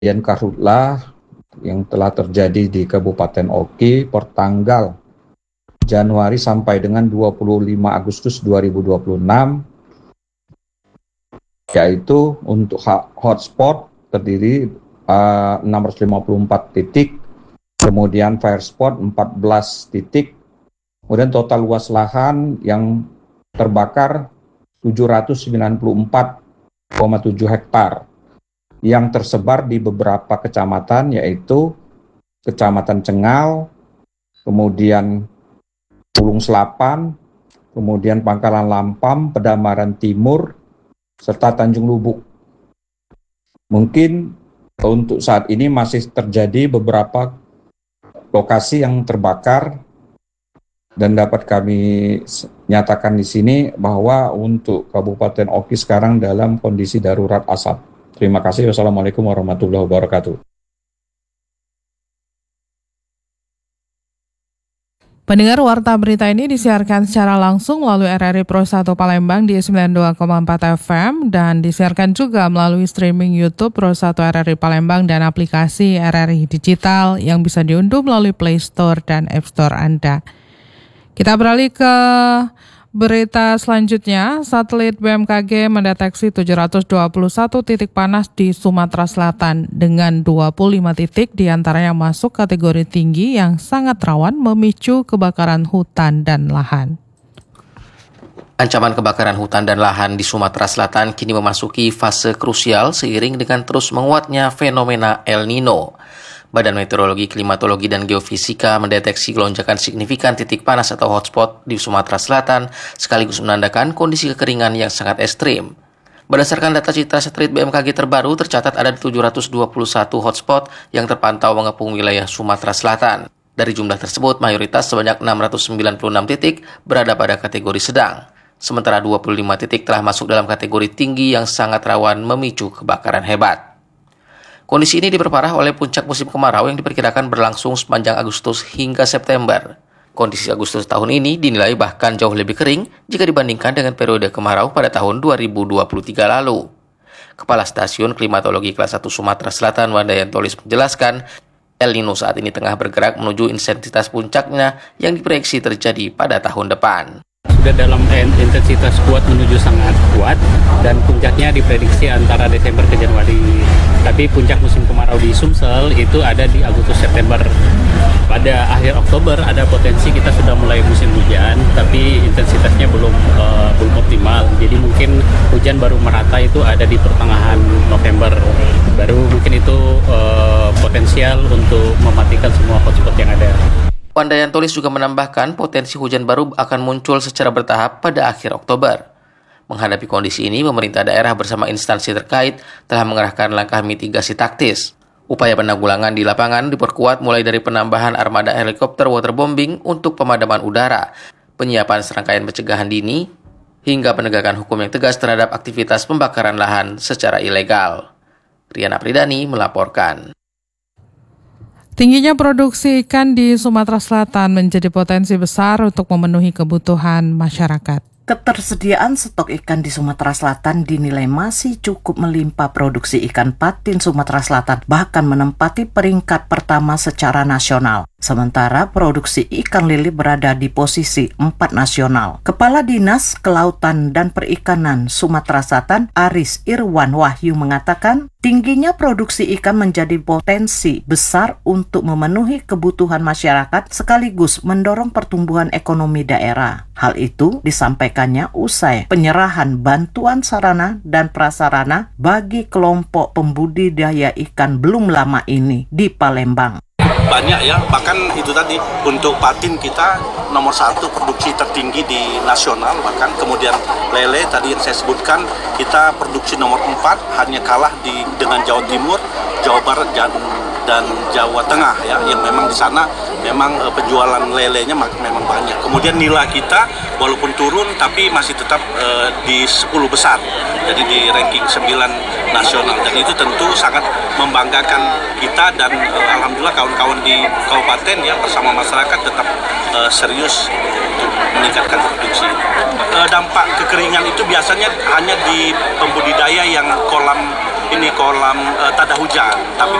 kejadian karhutlah yang telah terjadi di Kabupaten Oki pertanggal Januari sampai dengan 25 Agustus 2026, yaitu untuk hotspot terdiri 654 titik, kemudian fire spot 14 titik, kemudian total luas lahan yang terbakar 794,7 hektar yang tersebar di beberapa kecamatan, yaitu Kecamatan Cengal, kemudian Pulung Selapan, kemudian Pangkalan Lampam, Pedamaran Timur, serta Tanjung Lubuk. Mungkin untuk saat ini masih terjadi beberapa lokasi yang terbakar, dan dapat kami nyatakan di sini bahwa untuk Kabupaten Oki sekarang dalam kondisi darurat asap. Terima kasih. Wassalamualaikum warahmatullahi wabarakatuh. Pendengar, warta berita ini disiarkan secara langsung melalui RRI Pro 1 Palembang di 92,4 FM dan disiarkan juga melalui streaming YouTube Pro 1 RRI Palembang dan aplikasi RRI Digital yang bisa diunduh melalui Play Store dan App Store Anda. Kita beralih ke berita selanjutnya. Satelit BMKG mendeteksi 721 titik panas di Sumatera Selatan dengan 25 titik diantaranya masuk kategori tinggi yang sangat rawan memicu kebakaran hutan dan lahan. Ancaman kebakaran hutan dan lahan di Sumatera Selatan kini memasuki fase krusial seiring dengan terus menguatnya fenomena El Nino. Badan Meteorologi, Klimatologi, dan Geofisika mendeteksi lonjakan signifikan titik panas atau hotspot di Sumatera Selatan, sekaligus menandakan kondisi kekeringan yang sangat ekstrim. Berdasarkan data citra satelit BMKG terbaru, tercatat ada 721 hotspot yang terpantau mengepung wilayah Sumatera Selatan. Dari jumlah tersebut, mayoritas sebanyak 696 titik berada pada kategori sedang. Sementara 25 titik telah masuk dalam kategori tinggi yang sangat rawan memicu kebakaran hebat. Kondisi ini diperparah oleh puncak musim kemarau yang diperkirakan berlangsung sepanjang Agustus hingga September. Kondisi Agustus tahun ini dinilai bahkan jauh lebih kering jika dibandingkan dengan periode kemarau pada tahun 2023 lalu. Kepala Stasiun Klimatologi Kelas 1 Sumatera Selatan, Wandayan Tolis, menjelaskan, El Nino saat ini tengah bergerak menuju intensitas puncaknya yang diproyeksi terjadi pada tahun depan. Sudah dalam intensitas kuat menuju sangat kuat dan puncaknya diprediksi antara Desember ke Januari. Tapi puncak musim kemarau di Sumsel itu ada di Agustus September. Pada akhir Oktober ada potensi kita sudah mulai musim hujan, tapi intensitasnya belum optimal. Jadi mungkin hujan baru merata itu ada di pertengahan November. Baru mungkin itu potensial untuk mematikan semua hotspot yang ada. Wandayan Tolis juga menambahkan potensi hujan baru akan muncul secara bertahap pada akhir Oktober. Menghadapi kondisi ini, pemerintah daerah bersama instansi terkait telah mengerahkan langkah mitigasi taktis. Upaya penanggulangan di lapangan diperkuat mulai dari penambahan armada helikopter waterbombing untuk pemadaman udara, penyiapan serangkaian pencegahan dini, hingga penegakan hukum yang tegas terhadap aktivitas pembakaran lahan secara ilegal. Riana Pridani melaporkan. Tingginya produksi ikan di Sumatera Selatan menjadi potensi besar untuk memenuhi kebutuhan masyarakat. Ketersediaan stok ikan di Sumatera Selatan dinilai masih cukup melimpah. Produksi ikan patin Sumatera Selatan bahkan menempati peringkat pertama secara nasional. Sementara produksi ikan lele berada di posisi 4 nasional. Kepala Dinas Kelautan dan Perikanan Sumatera Selatan, Aris Irwan Wahyu, mengatakan tingginya produksi ikan menjadi potensi besar untuk memenuhi kebutuhan masyarakat sekaligus mendorong pertumbuhan ekonomi daerah. Hal itu disampaikannya usai penyerahan bantuan sarana dan prasarana bagi kelompok pembudidaya ikan belum lama ini di Palembang. Banyak ya, bahkan itu tadi untuk patin kita nomor 1 produksi tertinggi di nasional, bahkan kemudian lele tadi yang saya sebutkan kita produksi nomor 4, hanya kalah dengan Jawa Timur, Jawa Barat dan Jawa Tengah ya, yang memang di sana memang penjualan lelenya memang banyak. Kemudian nilai kita walaupun turun tapi masih tetap di 10 besar, jadi di ranking 9 nasional, dan itu tentu sangat membanggakan kita dan alhamdulillah kawan-kawan di kabupaten ya bersama masyarakat tetap serius untuk meningkatkan produksi. Dampak kekeringan itu biasanya hanya di pembudidaya yang kolam ini kolam tada hujan. Tapi